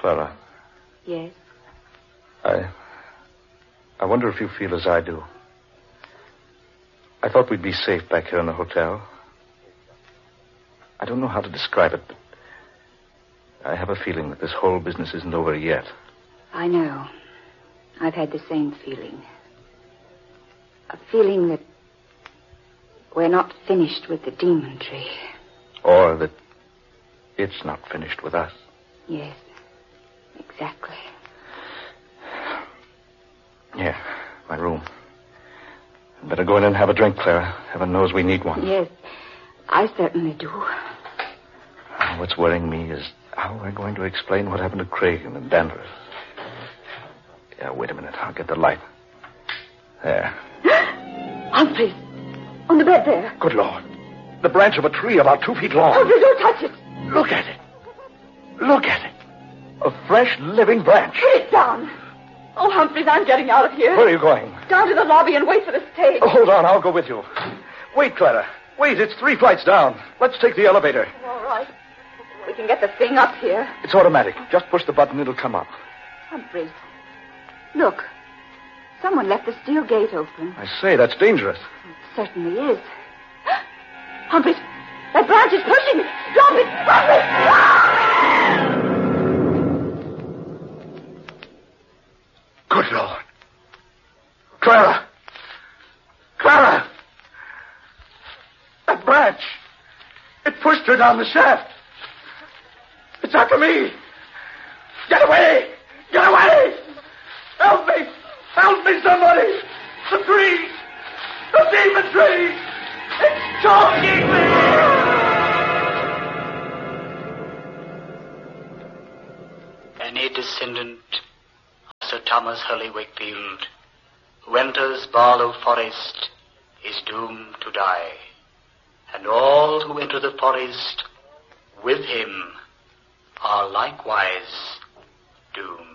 Clara. Yes? I wonder if you feel as I do. I thought we'd be safe back here in the hotel. I don't know how to describe it, but I have a feeling that this whole business isn't over yet. I know. I've had the same feeling. A feeling that we're not finished with the demon tree. Or that it's not finished with us. Yes, exactly. Yeah, my room. Better go in and have a drink, Clara. Heaven knows we need one. Yes, I certainly do. What's worrying me is how we're going to explain what happened to Craig and Danvers. Yeah, wait a minute. I'll get the light. There. Humphreys, on the bed there. Good Lord. The branch of a tree about 2 feet long. Humphreys, don't touch it. Look at it. Look at it. A fresh, living branch. Put it down. Oh, Humphreys, I'm getting out of here. Where are you going? Down to the lobby and wait for the stage. Oh, hold on. I'll go with you. Wait, Clara. Wait, it's 3 flights down. Let's take the elevator. All right. We can get the thing up here. It's automatic. Just push the button, it'll come up. Humphreys, look. Someone left the steel gate open. I say, that's dangerous. It certainly is. Humphreys, that branch is pushing me. Drop it. Humphreys! Good Lord. Clara! Clara! That branch. It pushed her down the shaft. It's after me. Get away! Get away! Help me! Help me, somebody! The tree! The demon tree! It's choking me! Any descendant of Sir Thomas Hurley Wakefield who enters Barlow Forest is doomed to die, and all who enter the forest with him are likewise doomed.